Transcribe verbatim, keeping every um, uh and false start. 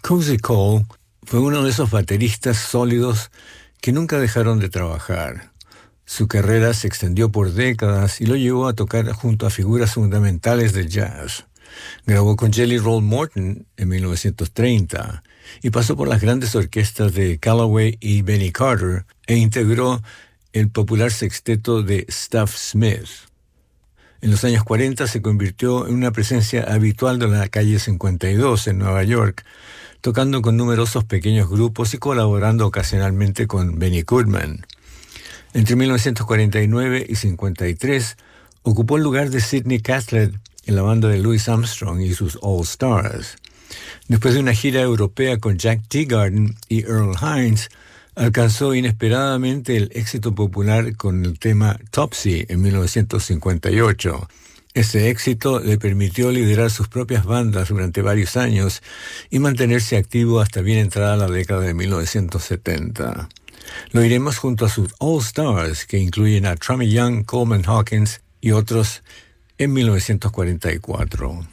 Cozy Cole fue uno de esos bateristas sólidos que nunca dejaron de trabajar. Su carrera se extendió por décadas y lo llevó a tocar junto a figuras fundamentales del jazz. Grabó con Jelly Roll Morton en mil novecientos treinta y pasó por las grandes orquestas de Callaway y Benny Carter e integró el popular sexteto de Stuff Smith. En los años cuarenta se convirtió en una presencia habitual de la calle cincuenta y dos en Nueva York, tocando con numerosos pequeños grupos y colaborando ocasionalmente con Benny Goodman. Entre mil novecientos cuarenta y nueve y cincuenta y tres ocupó el lugar de Sidney Catlett en la banda de Louis Armstrong y sus All Stars. Después de una gira europea con Jack Teagarden y Earl Hines, alcanzó inesperadamente el éxito popular con el tema Topsy en mil novecientos cincuenta y ocho. Este éxito le permitió liderar sus propias bandas durante varios años y mantenerse activo hasta bien entrada la década de mil novecientos setenta. Lo iremos junto a sus All Stars, que incluyen a Trummy Young, Coleman Hawkins y otros, en mil novecientos cuarenta y cuatro.